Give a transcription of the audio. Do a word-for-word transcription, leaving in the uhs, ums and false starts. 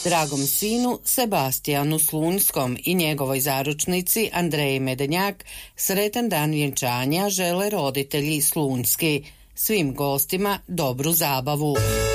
Dragom sinu Sebastijanu Slunjskom i njegovoj zaručnici Andreji Medenjak sretan dan vjenčanja žele roditelji Slunjski. Svim gostima dobru zabavu.